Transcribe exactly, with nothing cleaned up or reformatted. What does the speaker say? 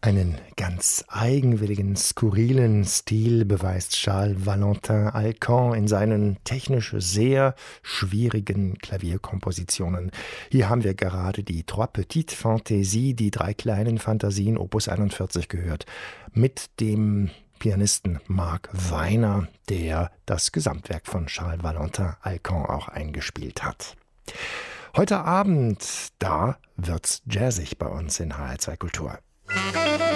Einen ganz eigenwilligen, skurrilen Stil beweist Charles Valentin Alkan in seinen technisch sehr schwierigen Klavierkompositionen. Hier haben wir gerade die Trois Petites Fantaisies, die drei kleinen Fantasien, Opus einundvierzig gehört, mit dem Pianisten Mark Weiner, der das Gesamtwerk von Charles Valentin Alkan auch eingespielt hat. Heute Abend, da wird's jazzig bei uns in H R zwei Kultur.